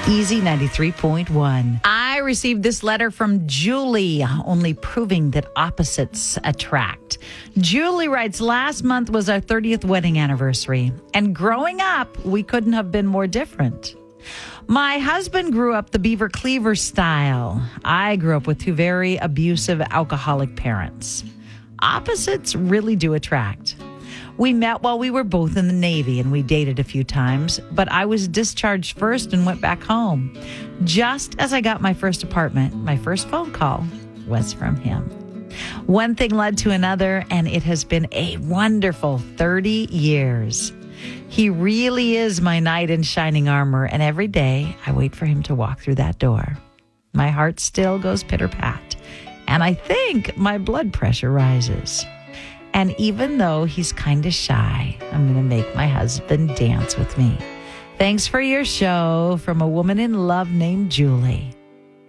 Easy 93.1. I received this letter from Julie, only proving that opposites attract. Julie writes, last month was our 30th wedding anniversary, and growing up, we couldn't have been more different. My husband grew up the Beaver Cleaver style. I grew up with two very abusive alcoholic parents. Opposites really do attract. We met while we were both in the Navy and we dated a few times, but I was discharged first and went back home. Just as I got my first apartment, my first phone call was from him. One thing led to another, and it has been a wonderful 30 years. He really is my knight in shining armor, and every day I wait for him to walk through that door. My heart still goes pitter-pat, and I think my blood pressure rises. And even though he's kind of shy, I'm going to make my husband dance with me. Thanks for your show from a woman in love named Julie.